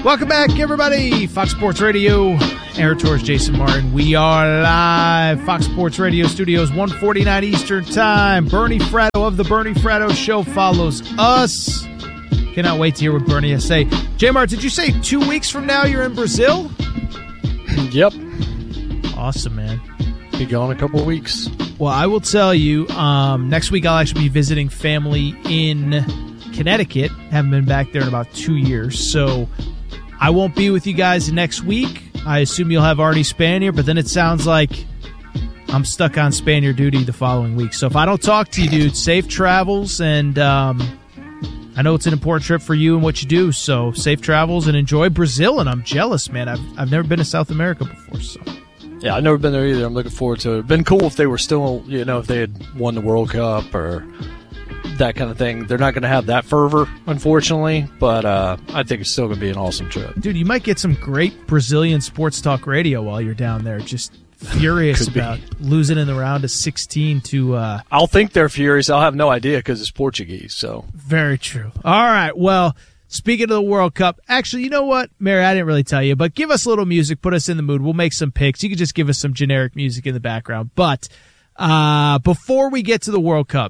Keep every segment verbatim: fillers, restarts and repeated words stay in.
Welcome back, everybody. Fox Sports Radio. Aaron Torres, Jason Martin. We are live. Fox Sports Radio Studios, one forty-nine Eastern Time. Bernie Fratto of the Bernie Fratto Show follows us. Cannot wait to hear what Bernie has to say. J-Mart, did you say two weeks from now you're in Brazil? Yep. Awesome, man. Be gone a couple of weeks. Well, I will tell you, um, next week I'll actually be visiting family in Connecticut. Haven't been back there in about two years, so I won't be with you guys next week. I assume you'll have Artie Spanier, but then it sounds like I'm stuck on Spanier duty the following week. So if I don't talk to you, dude, safe travels, and um, I know it's an important trip for you and what you do, so safe travels and enjoy Brazil, and I'm jealous, man. I've, I've never been to South America before, so... Yeah, I've never been there either. I'm looking forward to it. It'd been cool if they were still, you know, if they had won the World Cup or that kind of thing. They're not going to have that fervor, unfortunately, but uh, I think it's still going to be an awesome trip. Dude, you might get some great Brazilian sports talk radio while you're down there. Just furious about losing in the round of sixteen to... Uh, I'll think they're furious. I'll have no idea because it's Portuguese, so... Very true. All right, well... Speaking of the World Cup, actually, you know what, Mary, I didn't really tell you, but give us a little music, put us in the mood. We'll make some picks. You can just give us some generic music in the background. But uh, before we get to the World Cup,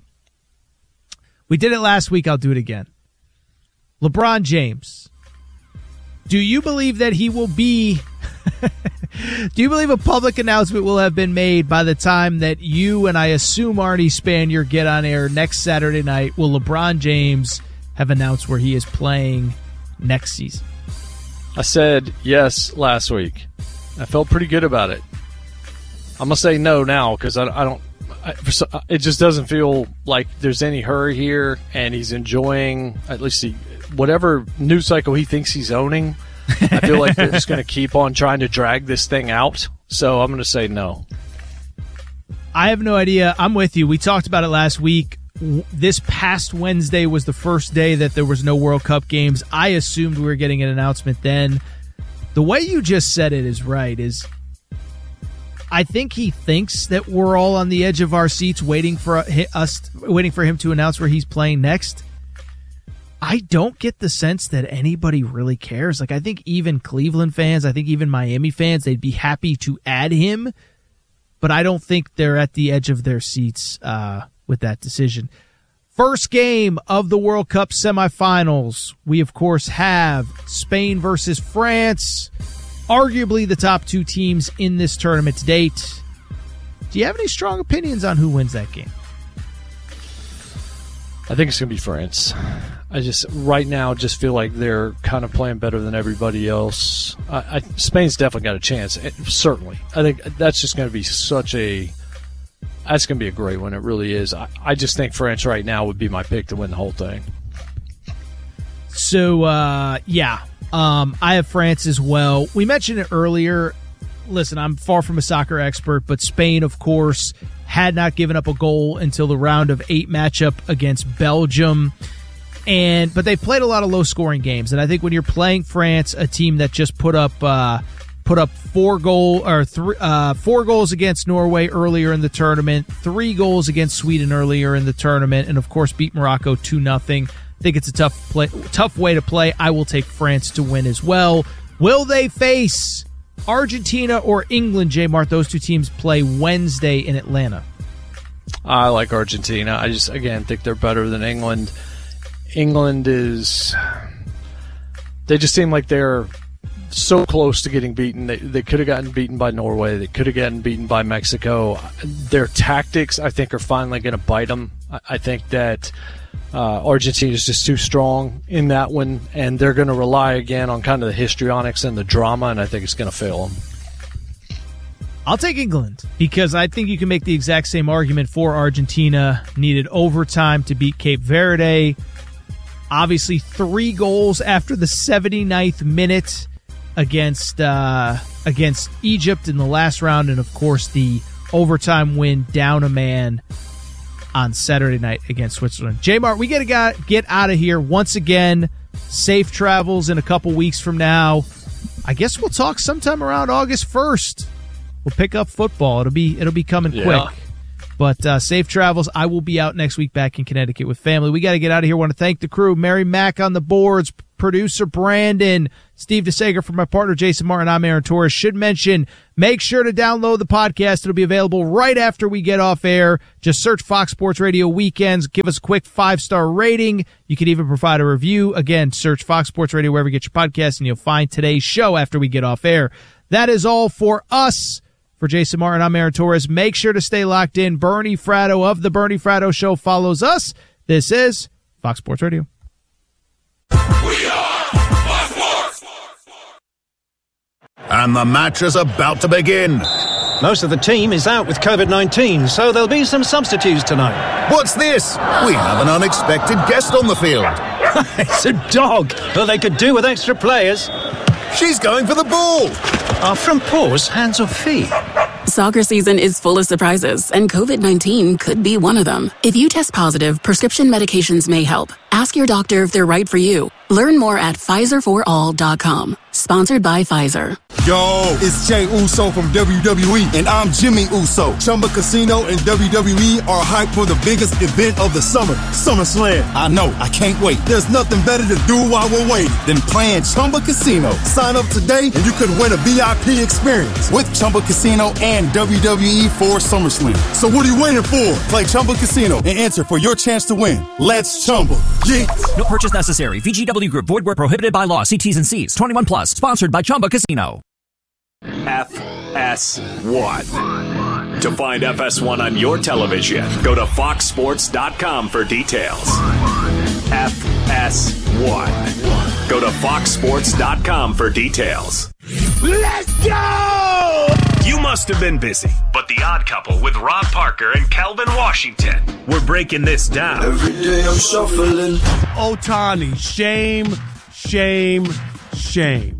we did it last week. I'll do it again. LeBron James. Do you believe that he will be... do you believe a public announcement will have been made by the time that you and I assume Artie Spanier get on air next Saturday night? Will LeBron James... have announced where he is playing next season? I said yes last week. I felt pretty good about it. I'm going to say no now because I, I don't I, it just doesn't feel like there's any hurry here, and he's enjoying at least he, whatever news cycle he thinks he's owning. I feel like they're just going to keep on trying to drag this thing out, so I'm going to say no. I have no idea. I'm with you. We talked about it last week. This past Wednesday was the first day that there was no World Cup games. I assumed we were getting an announcement then. The way you just said it is right. Is I think he thinks that we're all on the edge of our seats waiting for us, waiting for him to announce where he's playing next. I don't get the sense that anybody really cares. Like, I think even Cleveland fans, I think even Miami fans, they'd be happy to add him, but I don't think they're at the edge of their seats uh with that decision. First game of the World Cup semifinals. We, of course, have Spain versus France, arguably the top two teams in this tournament to date. Do you have any strong opinions on who wins that game? I think it's going to be France. I just, right now, just feel like they're kind of playing better than everybody else. I, I, Spain's definitely got a chance, it, certainly. I think that's just going to be such a... That's going to be a great one. It really is. I, I just think France right now would be my pick to win the whole thing. So, uh, yeah, um, I have France as well. We mentioned it earlier. Listen, I'm far from a soccer expert, but Spain, of course, had not given up a goal until the round of eight matchup against Belgium. And but they played a lot of low-scoring games. And I think when you're playing France, a team that just put up uh, – put up four goal or three, uh, four goals against Norway earlier in the tournament, three goals against Sweden earlier in the tournament, and of course beat Morocco two nothing. I think it's a tough play, tough way to play. I will take France to win as well. Will they face Argentina or England, J-Mart? Those two teams play Wednesday in Atlanta. I like Argentina. I just, again, think they're better than England. England is... They just seem like they're so close to getting beaten. They they could have gotten beaten by Norway. They could have gotten beaten by Mexico. Their tactics, I think, are finally going to bite them. I, I think that uh, Argentina is just too strong in that one, and they're going to rely again on kind of the histrionics and the drama, and I think it's going to fail them. I'll take England because I think you can make the exact same argument for Argentina. Needed overtime to beat Cape Verde. Obviously, three goals after the seventy-ninth minute against uh, against Egypt in the last round, and of course the overtime win down a man on Saturday night against Switzerland. J-Mart, we gotta get out of here once again. Safe travels in a couple weeks from now. I guess we'll talk sometime around August first. We'll pick up football. It'll be it'll be coming yeah. quick. But uh, safe travels. I will be out next week back in Connecticut with family. We got to get out of here. I want to thank the crew. Mary Mack on the boards, producer Brandon, Steve DeSager, from my partner Jason Martin. I'm Aaron Torres. Should mention, make sure to download the podcast. It'll be available right after we get off air. Just search Fox Sports Radio Weekends. Give us a quick five-star rating. You can even provide a review. Again, search Fox Sports Radio wherever you get your podcast, and you'll find today's show after we get off air. That is all for us. For Jason Martin, I'm Aaron Torres. Make sure to stay locked in. Bernie Fratto of The Bernie Fratto Show follows us. This is Fox Sports Radio. We are Fox Sports. And the match is about to begin. Most of the team is out with covid nineteen, so there'll be some substitutes tonight. What's this? We have an unexpected guest on the field. It's a dog, but they could do with extra players. She's going for the ball. Are front paws hands or feet? Soccer season is full of surprises, and covid nineteen could be one of them. If you test positive, prescription medications may help. Ask your doctor if they're right for you. Learn more at Pfizer for all dot com. Sponsored by Pfizer. Yo, it's Jey Uso from W W E, and I'm Jimmy Uso. Chumba Casino and W W E are hyped for the biggest event of the summer, SummerSlam. I know, I can't wait. There's nothing better to do while we're waiting than playing Chumba Casino. Sign up today and you could win a V I P experience with Chumba Casino and W W E for SummerSlam. So what are you waiting for? Play Chumba Casino and enter for your chance to win. Let's Chumba. Yeah. No purchase necessary. V G W Group. Void where prohibited by law. See T's and C's. twenty-one plus. Sponsored by Chumba Casino. F S one. To find F S one on your television, go to fox sports dot com for details. F S one. Go to fox sports dot com for details. Let's go! You must have been busy, but The Odd Couple with Rob Parker and Kelvin Washington, we're breaking this down. Every day I'm shuffling. Ohtani, shame, shame, shame.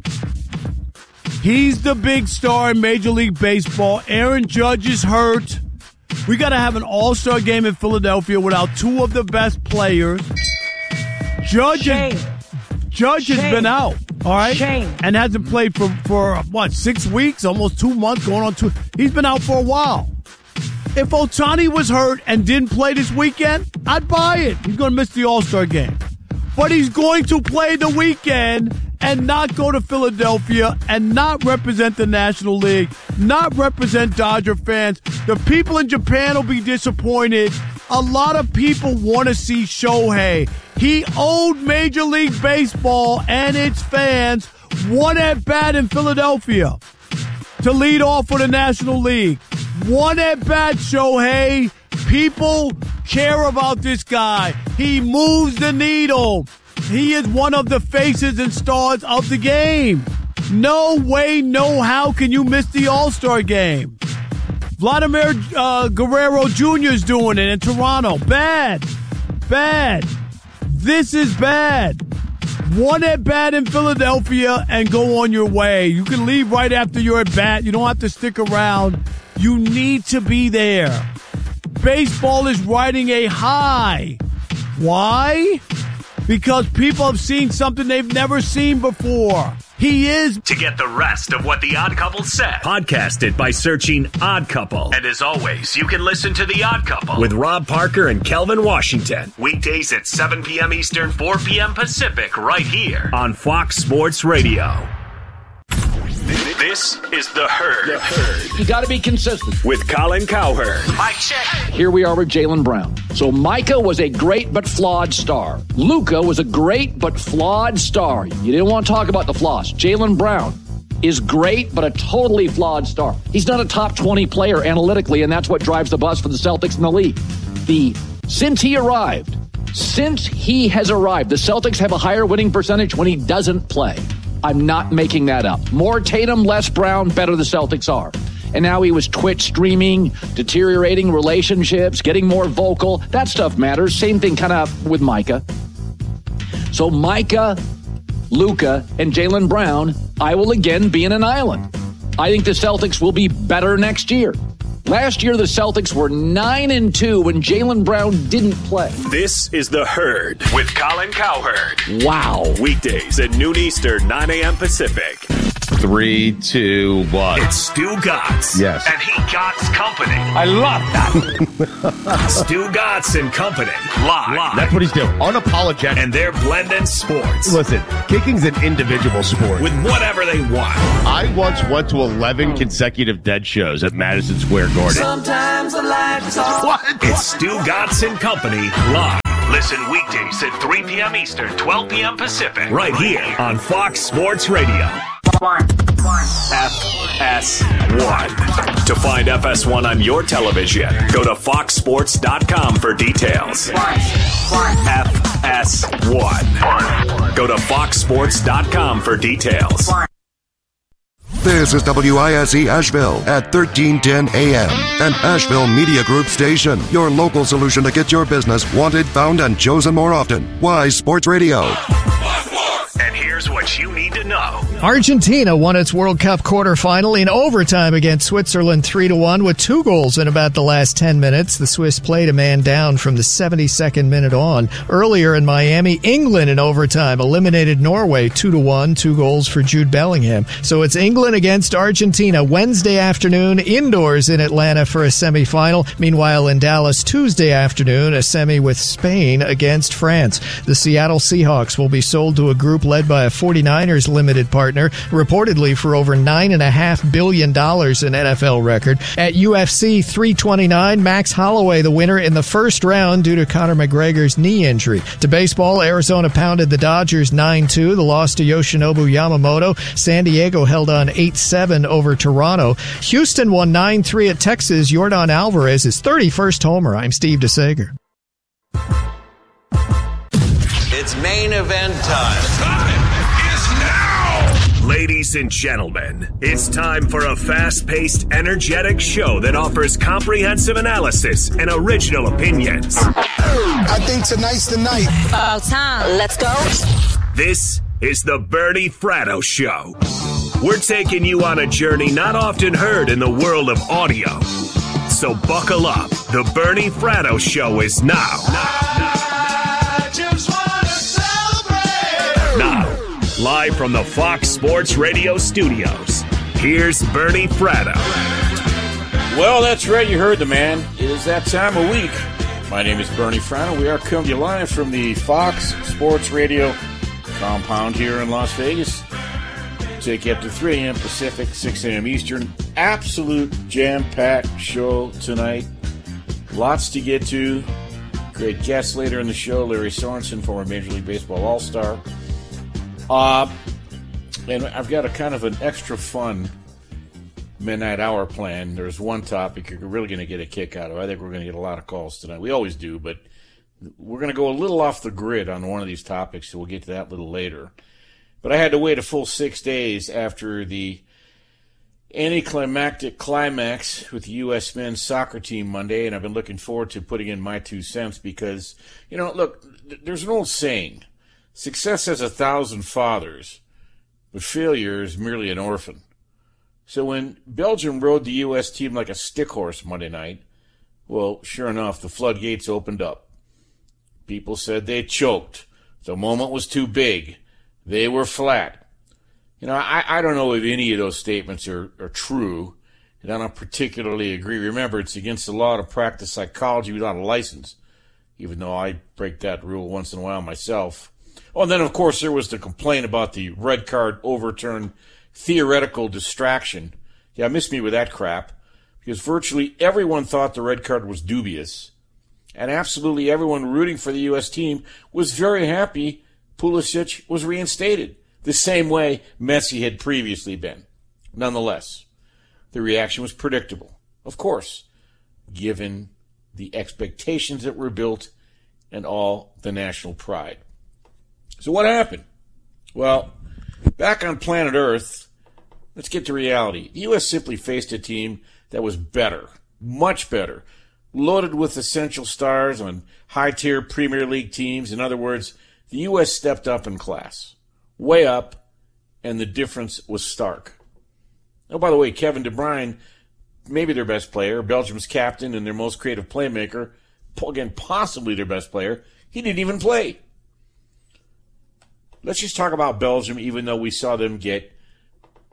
He's the big star in Major League Baseball. Aaron Judge is hurt. We got to have an all-star game in Philadelphia without two of the best players. Judge, shame. Is, Judge shame. has been out, all right? Shame. And hasn't played for, for, what, six weeks, almost two months, going on two. He's been out for a while. If Ohtani was hurt and didn't play this weekend, I'd buy it. He's going to miss the all-star game. But he's going to play the weekend and not go to Philadelphia and not represent the National League, not represent Dodger fans. The people in Japan will be disappointed. A lot of people want to see Shohei. He owed Major League Baseball and its fans one at-bat in Philadelphia to lead off for the National League. One at-bat, Shohei. People care about this guy. He moves the needle. He is one of the faces and stars of the game. No way, no how can you miss the All-Star game. Vladimir uh, Guerrero Junior is doing it in Toronto. Bad. Bad. This is bad. One at-bat in Philadelphia and go on your way. You can leave right after your at-bat. You don't have to stick around. You need to be there. Baseball is riding a high. Why? Because people have seen something they've never seen before. He is. To get the rest of what The Odd Couple said, podcast it by searching Odd Couple. And as always, you can listen to The Odd Couple with Rob Parker and Kelvin Washington. Weekdays at seven p.m. Eastern, four p.m. Pacific, right here on Fox Sports Radio. This is The Herd. The Herd. You got to be consistent. With Colin Cowherd. Mike check. Here we are with Jaylen Brown. So Micah was a great but flawed star. Luka was a great but flawed star. You didn't want to talk about the flaws. Jaylen Brown is great but a totally flawed star. He's not a top twenty player analytically, and that's what drives the bus for the Celtics in the league. The since he arrived, since he has arrived, the Celtics have a higher winning percentage when he doesn't play. I'm not making that up. More Tatum, less Brown, better the Celtics are. And now he was Twitch streaming, deteriorating relationships, getting more vocal. That stuff matters. Same thing kind of with Micah. So Micah, Luka, and Jaylen Brown, I will again be in an island. I think the Celtics will be better next year. Last year, the Celtics were nine and two when Jaylen Brown didn't play. This is The Herd with Colin Cowherd. Wow. Weekdays at noon Eastern, nine a.m. Pacific. Three, two, one. It's Stu Gatz. Yes. And he Gatz Company. I love that. Stu Gatz and Company. Live. Live. That's what he's doing. Unapologetic. And they're blending sports. Listen, kicking's an individual sport. With whatever they want. I once went to eleven consecutive dead shows at Madison Square Garden. Sometimes I like to talk. What? It's Stu Gatz and Company live. Listen weekdays at three p.m. Eastern, twelve p.m. Pacific. Right here on Fox Sports Radio. F S one. To find F S one on your television, go to fox sports dot com for details. F S one. Go to fox sports dot com for details. This is W I S E Asheville at thirteen ten A M, an Asheville Media Group station. Your local solution to get your business wanted, found, and chosen more often. Wise Sports Radio. And here's what you need to know. Argentina won its World Cup quarterfinal in overtime against Switzerland three to one with two goals in about the last ten minutes. The Swiss played a man down from the seventy-second minute on. Earlier in Miami, England in overtime eliminated Norway two to one, two goals for Jude Bellingham. So it's England against Argentina Wednesday afternoon indoors in Atlanta for a semifinal. Meanwhile, in Dallas Tuesday afternoon, a semi with Spain against France. The Seattle Seahawks will be sold to a group led by a forty-niners limited partner, reportedly for over nine point five billion dollars, an N F L record. At U F C three twenty-nine, Max Holloway the winner in the first round due to Conor McGregor's knee injury. To baseball, Arizona pounded the Dodgers nine two. The loss to Yoshinobu Yamamoto. San Diego held on eight seven over Toronto. Houston won nine three at Texas. Yordan Alvarez's thirty-first homer. I'm Steve DeSager. It's main event time. Time is now! Ladies and gentlemen, it's time for a fast-paced, energetic show that offers comprehensive analysis and original opinions. I think tonight's the night. About time. Let's go. This is the Bernie Fratto Show. We're taking you on a journey not often heard in the world of audio. So buckle up. The Bernie Fratto Show is now. now. Now, live from the Fox Sports Radio studios, here's Bernie Fratto. Well, that's right. You heard the man. It is that time of week. My name is Bernie Fratto. We are coming to you live from the Fox Sports Radio compound here in Las Vegas. Take you up to three a.m. Pacific, six a.m. Eastern. Absolute jam-packed show tonight. Lots to get to. Great guests later in the show. Larry Sorensen, former Major League Baseball All-Star. Uh, and I've got a kind of an extra fun midnight hour plan. There's one topic you're really going to get a kick out of. I think we're going to get a lot of calls tonight. We always do, but we're going to go a little off the grid on one of these topics, so we'll get to that a little later. But I had to wait a full six days after the anticlimactic climax with the U S men's soccer team Monday, and I've been looking forward to putting in my two cents because, you know, look, there's an old saying. Success has a thousand fathers, but failure is merely an orphan. So when Belgium rode the U S team like a stick horse Monday night, well, sure enough, the floodgates opened up. People said they choked. The moment was too big. They were flat. You know, I, I don't know if any of those statements are, are true, and I don't particularly agree. Remember, it's against the law to practice psychology without a license, even though I break that rule once in a while myself. Oh, and then, of course, there was the complaint about the red card overturned theoretical distraction. Yeah, miss me with that crap, because virtually everyone thought the red card was dubious, and absolutely everyone rooting for the U S team was very happy Pulisic was reinstated, the same way Messi had previously been. Nonetheless, the reaction was predictable, of course, given the expectations that were built and all the national pride. So what happened? Well, back on planet Earth, let's get to reality. The U S simply faced a team that was better, much better, loaded with essential stars on high-tier Premier League teams. In other words, the U S stepped up in class, way up, and the difference was stark. Oh, by the way, Kevin De Bruyne, maybe their best player, Belgium's captain and their most creative playmaker, again, possibly their best player, he didn't even play. Let's just talk about Belgium, even though we saw them get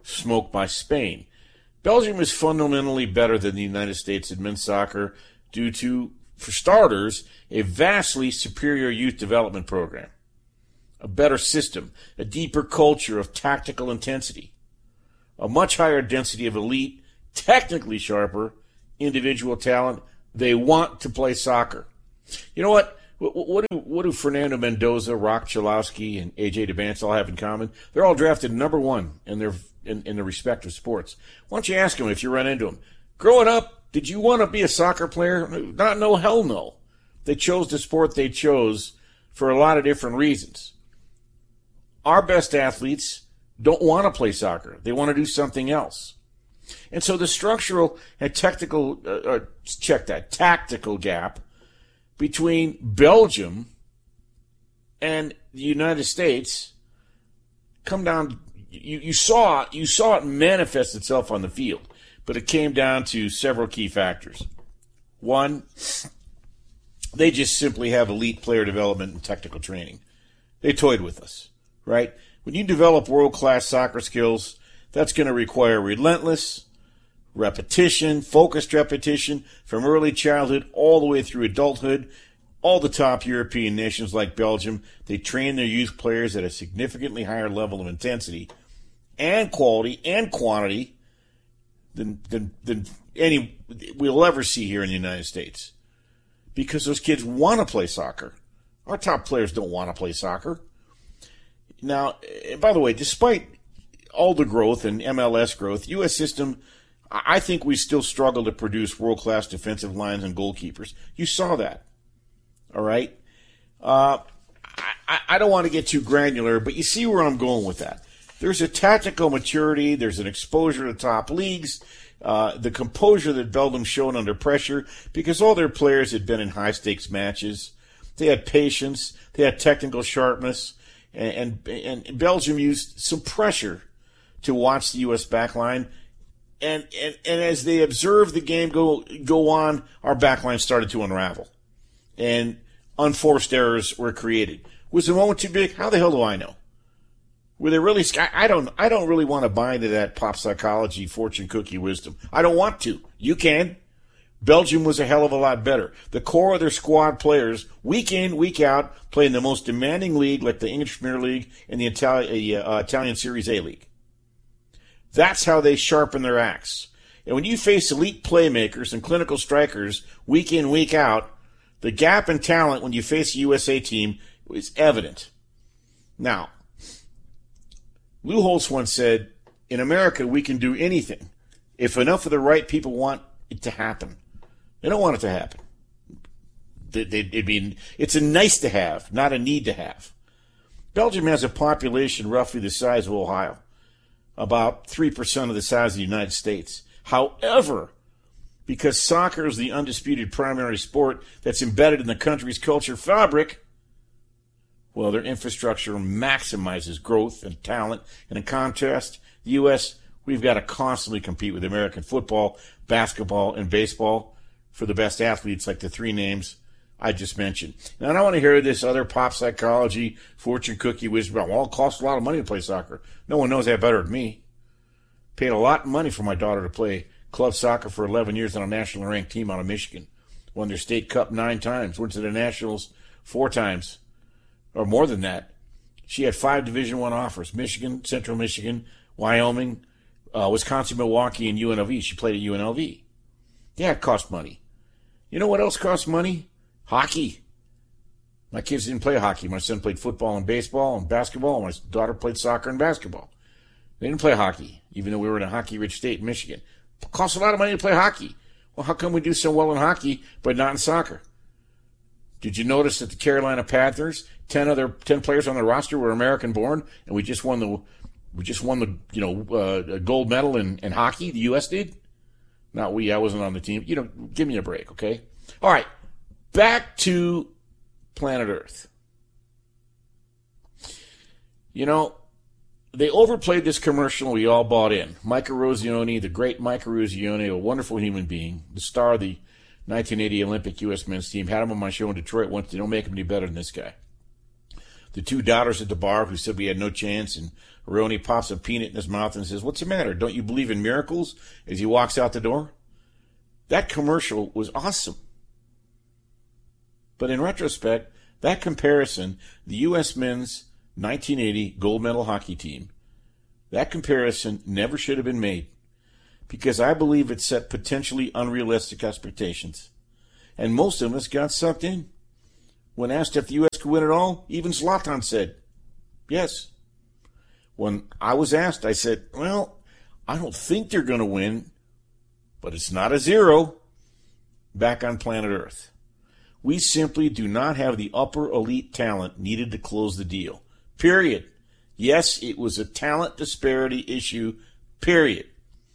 smoked by Spain. Belgium is fundamentally better than the United States in men's soccer due to, for starters, a vastly superior youth development program, a better system, a deeper culture of tactical intensity, a much higher density of elite, technically sharper, individual talent. They want to play soccer. You know what? What do, what do Fernando Mendoza, Rock Chalowski, and A J DeBance all have in common? They're all drafted number one in their in, in their respective sports. Why don't you ask them if you run into them? Growing up, did you want to be a soccer player? Not no, hell no. They chose the sport they chose for a lot of different reasons. Our best athletes don't want to play soccer. They want to do something else. And so the structural and technical, uh, uh, check that, tactical gap between Belgium and the United States come down. You, you saw you saw it manifest itself on the field, but it came down to several key factors. One, they just simply have elite player development and technical training. They toyed with us, right? When you develop world-class soccer skills, that's going to require relentless repetition, focused repetition from early childhood all the way through adulthood. All the top European nations like Belgium, they train their youth players at a significantly higher level of intensity and quality and quantity than, than, than any we'll ever see here in the United States. Because those kids want to play soccer. Our top players don't want to play soccer. Now, by the way, despite all the growth and M L S growth, U S system, I think we still struggle to produce world-class defensive lines and goalkeepers. You saw that. All right? Uh, I, I don't want to get too granular, but you see where I'm going with that. There's a tactical maturity. There's an exposure to top leagues. Uh, the composure that Belgium showed under pressure, because all their players had been in high-stakes matches. They had patience. They had technical sharpness. And, and, and Belgium used some pressure to watch the U S backline. And, and, and as they observed the game go go on, our backline started to unravel. And unforced errors were created. Was the moment too big? How the hell do I know? Were they really? I don't. I don't really want to buy into that pop psychology, fortune cookie wisdom. I don't want to. You can. Belgium was a hell of a lot better. The core of their squad players, week in, week out, play in the most demanding league, like the English Premier League and the Itali- uh, Italian Series A League. That's how they sharpen their axe. And when you face elite playmakers and clinical strikers week in, week out, the gap in talent when you face a U S A team is evident. Now, Lou Holtz once said, in America, we can do anything if enough of the right people want it to happen. They don't want it to happen. They, they, it'd be, it's a nice to have, not a need to have. Belgium has a population roughly the size of Ohio, about three percent of the size of the United States. However, because soccer is the undisputed primary sport that's embedded in the country's culture fabric, well, their infrastructure maximizes growth and talent. And in contrast, the U S, we've got to constantly compete with American football, basketball, and baseball for the best athletes like the three names I just mentioned. Now, I don't want to hear this other pop psychology, fortune cookie wisdom. Well, it costs a lot of money to play soccer. No one knows that better than me. Paid a lot of money for my daughter to play club soccer for eleven years on a national ranked team out of Michigan. Won their state cup nine times. Went to the nationals four times. Or more than that. She had five Division One offers. Michigan, Central Michigan, Wyoming, uh, Wisconsin, Milwaukee, and U N L V. She played at U N L V. Yeah, it cost money. You know what else costs money? Hockey. My kids didn't play hockey. My son played football and baseball and basketball. My daughter played soccer and basketball. They didn't play hockey, even though we were in a hockey-rich state in Michigan. It costs a lot of money to play hockey. Well, how come we do so well in hockey, but not in soccer? Did you notice that the Carolina Panthers, ten other ten players on the roster were American-born, and we just won the we just won the you know uh, gold medal in, in hockey? The U S did. Not we. I wasn't on the team. You know, give me a break, okay? All right, back to planet Earth. You know, they overplayed this commercial. We all bought in. Mike Eruzione, the great Mike Eruzione, a wonderful human being, the star of the nineteen eighty Olympic U S men's team, had him on my show in Detroit once. They don't make him any better than this guy. the two doubters at the bar who said we had no chance, and Aroni pops a peanut in his mouth and says, "What's the matter? Don't you believe in miracles?" as he walks out the door. That commercial was awesome. But in retrospect, that comparison, the U S men's nineteen eighty gold medal hockey team, that comparison never should have been made, because I believe it set potentially unrealistic expectations. And most of us got sucked in. When asked if the U S could win it all, even Zlatan said, yes. When I was asked, I said, well, I don't think they're going to win, but it's not a zero back on planet Earth. We simply do not have the upper elite talent needed to close the deal. Period. Yes, it was a talent disparity issue, period.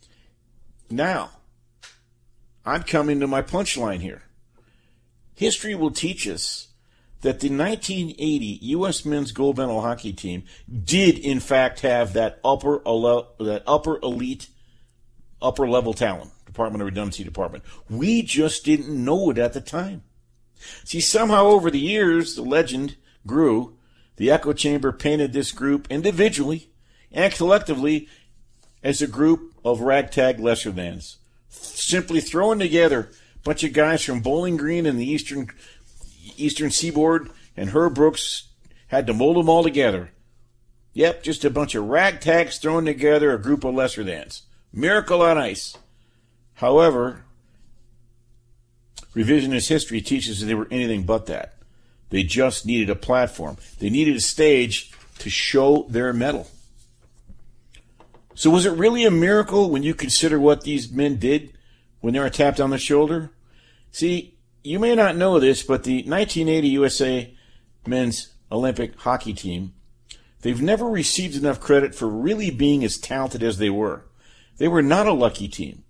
Now, I'm coming to my punchline here. History will teach us that the nineteen eighty U S men's gold medal hockey team did, in fact, have that upper that upper elite, upper level talent, Department of Redundancy Department. We just didn't know it at the time. See, somehow over the years, the legend grew. The echo chamber painted this group individually and collectively as a group of ragtag lesser-thans, simply throwing together a bunch of guys from Bowling Green and the eastern eastern seaboard, and Herb Brooks had to mold them all together. Yep, just a bunch of ragtags thrown together, a group of lesser-thans. Miracle on ice. However, revisionist history teaches that they were anything but that. They just needed a platform. They needed a stage to show their mettle. So was it really a miracle when you consider what these men did when they were tapped on the shoulder? See, you may not know this, but the nineteen eighty U S A men's Olympic hockey team, they've never received enough credit for really being as talented as they were. They were not a lucky team.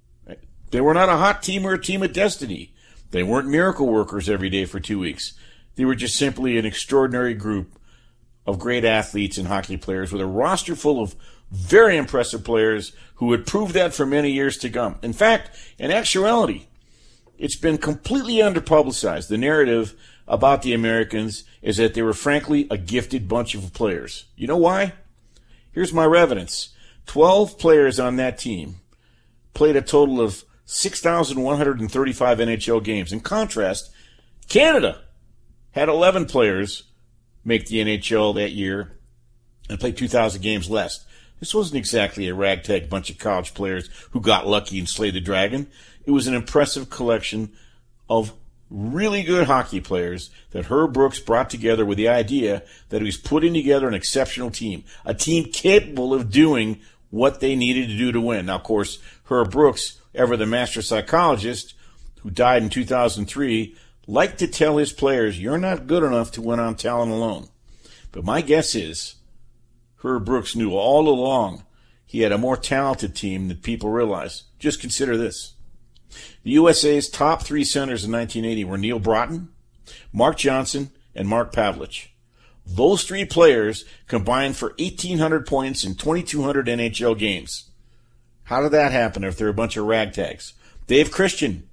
They were not a hot team or a team of destiny. They weren't miracle workers every day for two weeks. They were just simply an extraordinary group of great athletes and hockey players with a roster full of very impressive players who would prove that for many years to come. In fact, in actuality, it's been completely underpublicized. The narrative about the Americans is that they were frankly a gifted bunch of players. You know why? Here's my evidence. Twelve players on that team played a total of six thousand one hundred thirty-five N H L games. In contrast, Canada had eleven players make the N H L that year and play two thousand games less. This wasn't exactly a ragtag bunch of college players who got lucky and slayed the dragon. It was an impressive collection of really good hockey players that Herb Brooks brought together with the idea that he was putting together an exceptional team, a team capable of doing what they needed to do to win. Now, of course, Herb Brooks, ever the master psychologist, who died in two thousand three, liked to tell his players, you're not good enough to win on talent alone. But my guess is Herb Brooks knew all along he had a more talented team than people realize. Just consider this. The U S A's top three centers in nineteen eighty were Neil Broughton, Mark Johnson, and Mark Pavlich. Those three players combined for eighteen hundred points in twenty-two hundred N H L games. How did that happen if they're a bunch of ragtags? Dave Christian,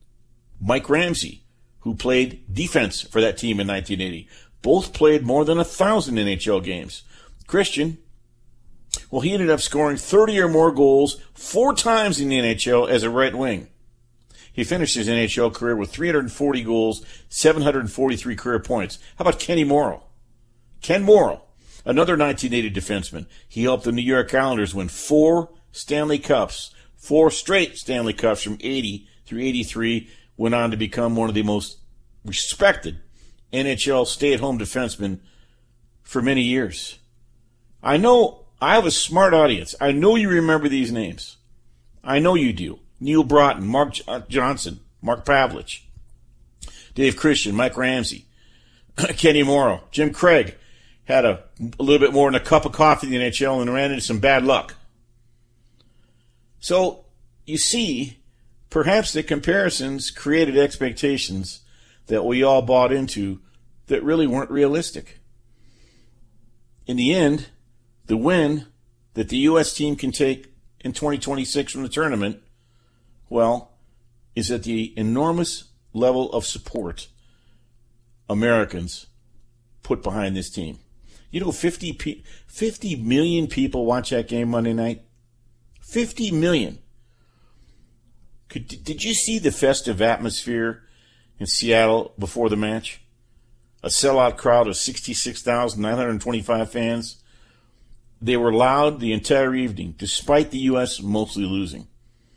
Mike Ramsey, who played defense for that team in nineteen eighty, both played more than one thousand N H L games. Christian, well, he ended up scoring thirty or more goals four times in the N H L as a right wing. He finished his N H L career with three hundred forty goals, seven hundred forty-three career points. How about Kenny Morrow? Ken Morrow, another nineteen eighty defenseman. He helped the New York Islanders win four Stanley Cups, four straight Stanley Cups from eighty through eighty-three, went on to become one of the most respected N H L stay-at-home defensemen for many years. I know I have a smart audience. I know you remember these names. I know you do. Neil Broughton, Mark Johnson, Mark Pavlich, Dave Christian, Mike Ramsey, Kenny Morrow, Jim Craig had a, a little bit more than a cup of coffee in the N H L and ran into some bad luck. So, you see, perhaps the comparisons created expectations that we all bought into that really weren't realistic. In the end, the win that the U S team can take in twenty twenty-six from the tournament, well, is at the enormous level of support Americans put behind this team. You know, fifty, pe- fifty million people watch that game Monday night. fifty million. Could, did you see the festive atmosphere in Seattle before the match? A sellout crowd of sixty-six thousand nine hundred twenty-five fans. They were loud the entire evening, despite the U S mostly losing.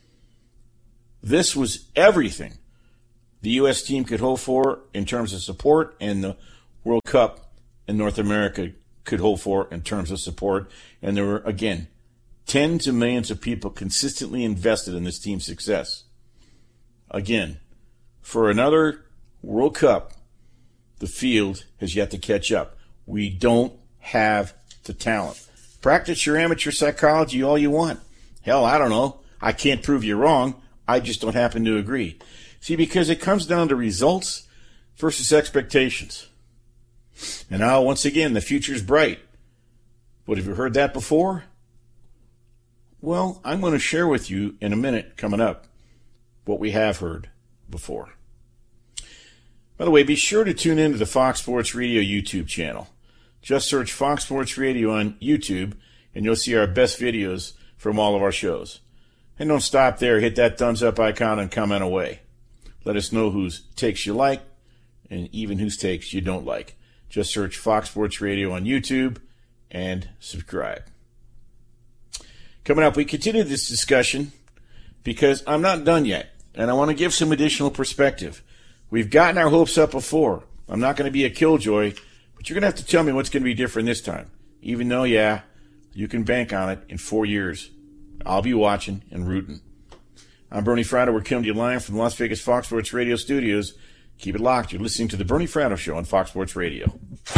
This was everything the U S team could hope for in terms of support, and the World Cup in North America could hope for in terms of support. And there were, again, tens of millions of people consistently invested in this team's success. Again, for another World Cup, the field has yet to catch up. We don't have the talent. Practice your amateur psychology all you want. Hell, I don't know. I can't prove you wrong. I just don't happen to agree. See, because it comes down to results versus expectations. And now, once again, the future's bright. But have you heard that before? Well, I'm going to share with you in a minute coming up what we have heard before. By the way, be sure to tune in to the Fox Sports Radio YouTube channel. Just search Fox Sports Radio on YouTube, and you'll see our best videos from all of our shows. And don't stop there. Hit that thumbs up icon and comment away. Let us know whose takes you like and even whose takes you don't like. Just search Fox Sports Radio on YouTube and subscribe. Coming up, we continue this discussion because I'm not done yet, and I want to give some additional perspective. We've gotten our hopes up before. I'm not going to be a killjoy, but you're going to have to tell me what's going to be different this time. Even though, yeah, you can bank on it in four years. I'll be watching and rooting. I'm Bernie Fratto. We're coming to you live from the Las Vegas Fox Sports Radio studios. Keep it locked. You're listening to the Bernie Fratto Show on Fox Sports Radio.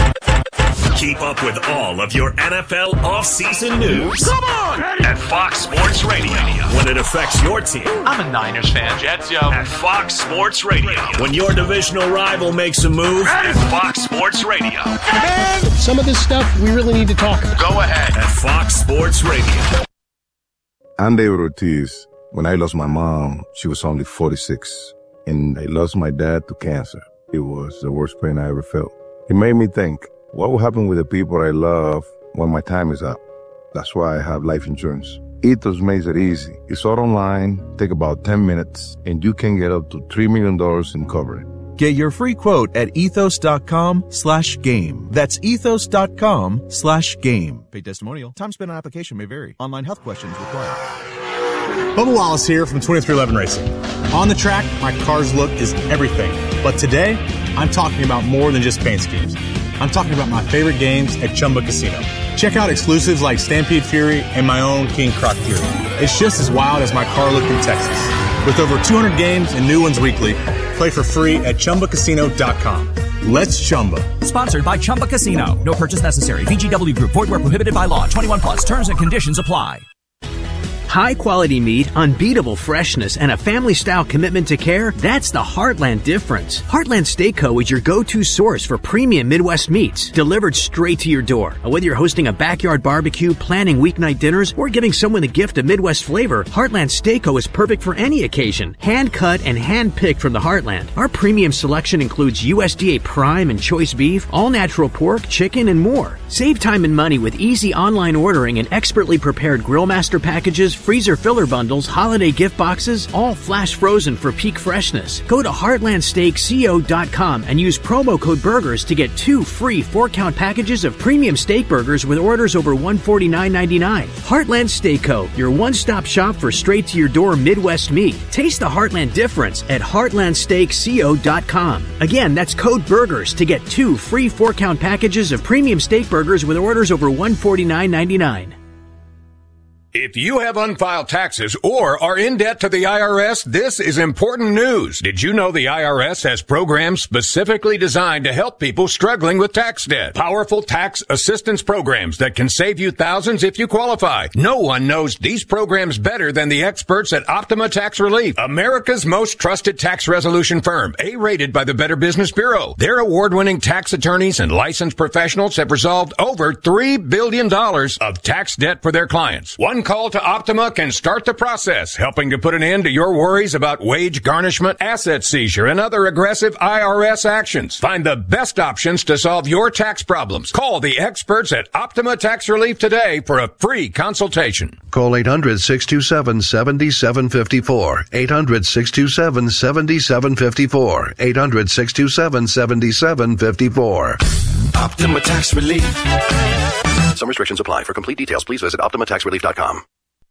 Keep up with all of your N F L offseason news. Come on! At Fox Sports Radio. When it affects your team. I'm a Niners fan. Jets, yo. At Fox Sports Radio. When your divisional rival makes a move. At Fox Sports Radio. Man, some of this stuff we really need to talk about. Go ahead. At Fox Sports Radio. I'm David Ortiz. When I lost my mom, she was only forty-six. And I lost my dad to cancer. It was the worst pain I ever felt. It made me think, what will happen with the people I love when my time is up? That's why I have life insurance. Ethos makes it easy. It's all online, take about ten minutes, and you can get up to three million dollars in coverage. Get your free quote at ethos.com slash game. That's ethos.com slash game. Paid testimonial. Time spent on application may vary. Online health questions required. Bubba Wallace here from twenty-three eleven Racing. On the track, my car's look is everything. But today, I'm talking about more than just paint schemes. I'm talking about my favorite games at Chumba Casino. Check out exclusives like Stampede Fury and my own King Croc Fury. It's just as wild as my car look in Texas. With over two hundred games and new ones weekly, play for free at chumba casino dot com. Let's Chumba. Sponsored by Chumba Casino. No purchase necessary. V G W Group. Void where prohibited by law. twenty-one plus. Terms and conditions apply. High-quality meat, unbeatable freshness, and a family-style commitment to care, that's the Heartland difference. Heartland Steak Co. is your go-to source for premium Midwest meats, delivered straight to your door. Whether you're hosting a backyard barbecue, planning weeknight dinners, or giving someone the gift of Midwest flavor, Heartland Steak Co. is perfect for any occasion. Hand-cut and hand-picked from the Heartland. Our premium selection includes U S D A Prime and Choice Beef, all-natural pork, chicken, and more. Save time and money with easy online ordering and expertly prepared Grillmaster packages, freezer filler bundles, holiday gift boxes, all flash frozen for peak freshness. Go to heartland steak co dot com and use promo code BURGERS to get two free four-count packages of premium steak burgers with orders over one hundred forty-nine ninety-nine. Heartland Steak Co., your one-stop shop for straight-to-your-door Midwest meat. Taste the Heartland difference at heartland steak co dot com. Again, that's code BURGERS to get two free four-count packages of premium steak burgers with orders over one hundred forty-nine ninety-nine. If you have unfiled taxes or are in debt to the I R S, this is important news. Did you know the I R S has programs specifically designed to help people struggling with tax debt? Powerful tax assistance programs that can save you thousands if you qualify. No one knows these programs better than the experts at Optima Tax Relief, America's most trusted tax resolution firm, A-rated by the Better Business Bureau. Their award-winning tax attorneys and licensed professionals have resolved over three billion dollars of tax debt for their clients. One call to Optima can start the process, helping to put an end to your worries about wage garnishment, asset seizure, and other aggressive I R S actions. Find the best options to solve your tax problems. Call the experts at Optima Tax Relief today for a free consultation. Call eight hundred, six two seven, seven seven five four. eight hundred, six two seven, seven seven five four. eight hundred, six two seven, seven seven five four. Optima Tax Relief. Some restrictions apply. For complete details, please visit optima tax relief dot com.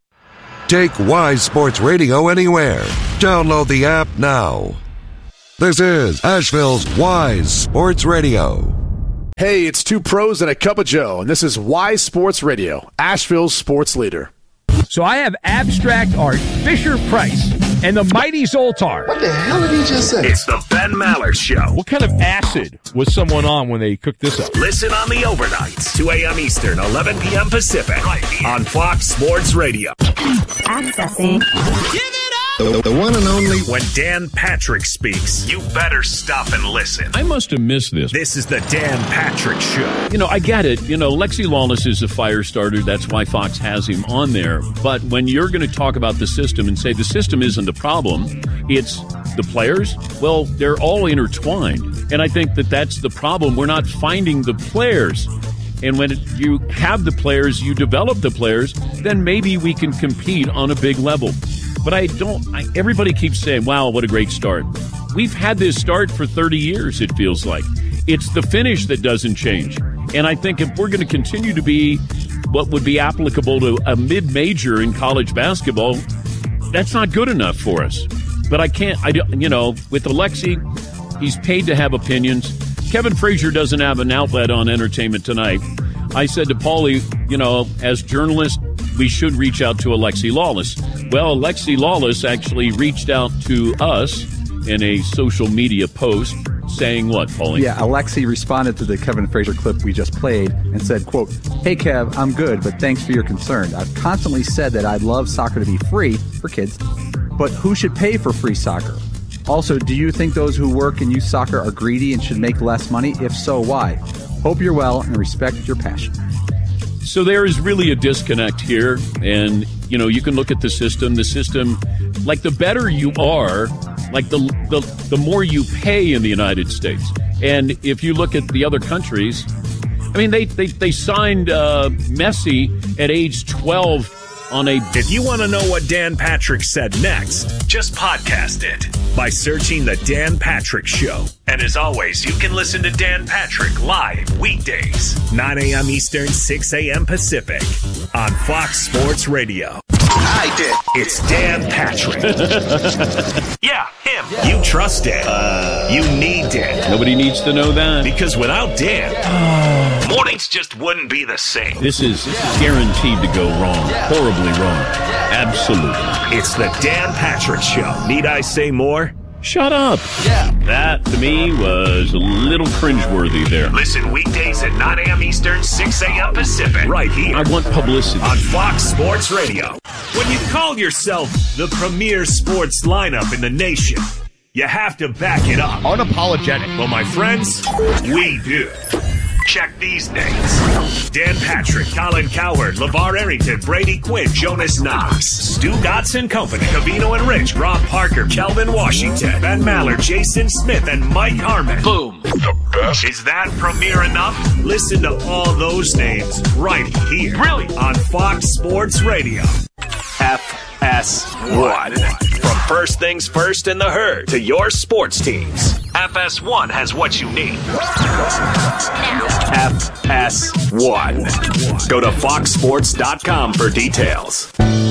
Take Wise Sports Radio anywhere. Download the app now. This is Asheville's Wise Sports Radio. Hey, it's two pros and a cup of Joe, and this is Wise Sports Radio, Asheville's sports leader. So I have abstract art, Fisher-Price, and the mighty Zoltar. What the hell did he just say? It's the Ben Maller Show. What kind of acid was someone on when they cooked this up? Listen on the overnights, two a.m. Eastern, eleven p.m. Pacific, right here on Fox Sports Radio. Accessing. Give it up! The, the one and only. When Dan Patrick speaks, you better stop and listen. I must have missed this. This is the Dan Patrick Show. You know, I get it. You know, Lexi Lawless is a fire starter. That's why Fox has him on there. But when you're going to talk about the system and say the system isn't the problem, it's the players, well, they're all intertwined. And I think that that's the problem. We're not finding the players. And when you have the players, you develop the players, then maybe we can compete on a big level. But I don't, I, everybody keeps saying, wow, what a great start. We've had this start for thirty years, it feels like. It's the finish that doesn't change. And I think if we're going to continue to be what would be applicable to a mid-major in college basketball, that's not good enough for us. But I can't, I don't, you know, with Alexi, he's paid to have opinions. Kevin Frazier doesn't have an outlet on Entertainment Tonight. I said to Paulie, you know, as journalists, we should reach out to Alexi Lawless. Well, Alexi Lawless actually reached out to us in a social media post saying what, Paulie? Yeah, Alexi responded to the Kevin Frazier clip we just played and said, quote, "Hey, Kev, I'm good, but thanks for your concern. I've constantly said that I'd love soccer to be free for kids, but who should pay for free soccer? Also, do you think those who work and use soccer are greedy and should make less money? If so, why? Hope you're well and respect your passion." So there is really a disconnect here. And, you know, you can look at the system. The system, like the better you are, like the the, the more you pay in the United States. And if you look at the other countries, I mean, they, they, they signed uh, Messi at age twelve on a... If you want to know what Dan Patrick said next, just podcast it by searching The Dan Patrick Show. And as always, you can listen to Dan Patrick live weekdays, nine a.m. Eastern, six a.m. Pacific on Fox Sports Radio. I did. It's Dan Patrick. Yeah, him. Yeah. You trust Dan. Uh, you need Dan. Nobody needs to know that. Because without Dan, mornings just wouldn't be the same. This is guaranteed to go wrong. Horribly wrong. Absolutely. It's the Dan Patrick Show. Need I say more? Shut up. Yeah. That, to me, was a little cringeworthy there. Listen weekdays at nine a.m. Eastern, six a.m. Pacific. Right here. I want publicity. On Fox Sports Radio. When you call yourself the premier sports lineup in the nation, you have to back it up. Unapologetic. Well, my friends, we do. Check these names: Dan Patrick, Colin Cowherd, LeVar Arrington, Brady Quinn, Jonas Knox, Stu Gotts and Company, Cavino and Rich, Rob Parker, Kelvin Washington, Ben Maller, Jason Smith, and Mike Harmon. Boom. The best. Is that premiere enough? Listen to all those names right here. Really? On Fox Sports Radio. F S one. From First Things First in the Herd to your sports teams, F S one has what you need. F S one. Go to fox sports dot com for details.